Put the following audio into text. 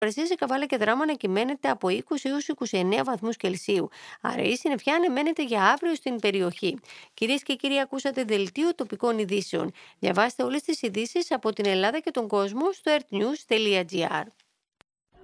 θερμοκρασία σε Καβάλα και Δράμα ανακυμαίνεται από 20 έως 29 βαθμούς Κελσίου. Άρα η συννεφιά αναμένεται για αύριο στην περιοχή. Κυρίες και κύριοι, ακούσατε δελτίο τοπικών ειδήσεων. Διαβάστε όλες τις ειδήσεις από την Ελλάδα και τον κόσμο στο earthnews.gr.